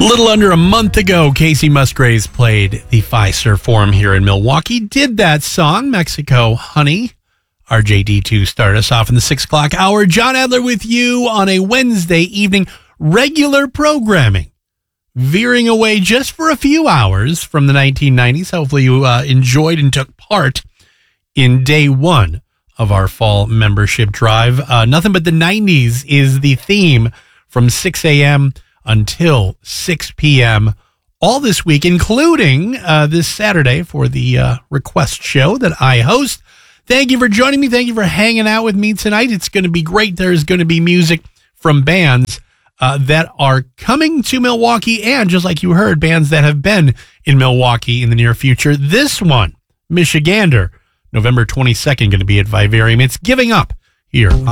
little under a month ago, Casey Musgraves played the Fiserv Forum here in Milwaukee. Did that song, Mexico Honey. RJD2 started us off in the 6 o'clock hour. John Adler with you on a Wednesday evening. Regular programming. Veering away just for a few hours from the 1990s. Hopefully you enjoyed and took part in day one of our fall membership drive. Nothing but the 90s is the theme from 6 a.m. until 6 p.m. all this week, including this Saturday for the request show that I host. Thank you for joining me. Thank you for hanging out with me tonight. It's going to be great. There's going to be music from bands that are coming to Milwaukee, and just like you heard, bands that have been in Milwaukee in the near future. This one, Michigander, November 22nd, going to be at Vivarium. It's Giving Up here on